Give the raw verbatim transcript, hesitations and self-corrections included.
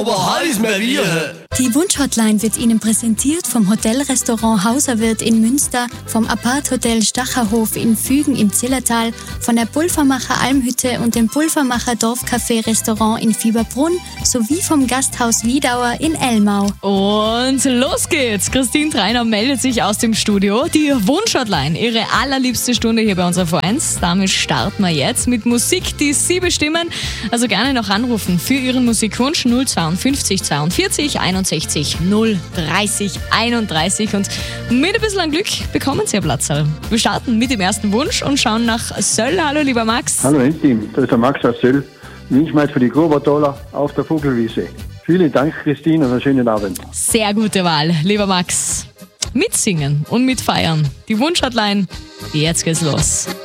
aber heiß mehr wir. Die Wunschhotline wird Ihnen präsentiert vom Hotelrestaurant Hauserwirt in Münster, vom Apart-Hotel Stacherhof in Fügen im Zillertal, von der Pulvermacher Almhütte und dem Pulvermacher Dorfcafé-Restaurant in Fieberbrunn sowie vom Gasthaus Wiedauer in Elmau. Und los geht's! Christine Treiner meldet sich aus dem Studio. Die Wunschhotline, ihre allerliebste Stunde hier bei unserer V eins. Damit starten wir jetzt mit Musik, die Sie bestimmen. Also gerne noch anrufen für Ihren Musikwunsch null zweiundfünfzig zweiundvierzig einundsechzig null dreißig einunddreißig. Und mit ein bisschen Glück bekommen Sie ein Platzerl. Wir starten mit dem ersten Wunsch und schauen nach Söll. Hallo, lieber Max. Hallo, Endteam. Da ist der Max aus Söll. Ich wünsche mir für die Grobertaler auf der Vogelwiese. Vielen Dank, Christine, und einen schönen Abend. Sehr gute Wahl, lieber Max. Mitsingen und mitfeiern. Die Wunschhotline, jetzt geht's los.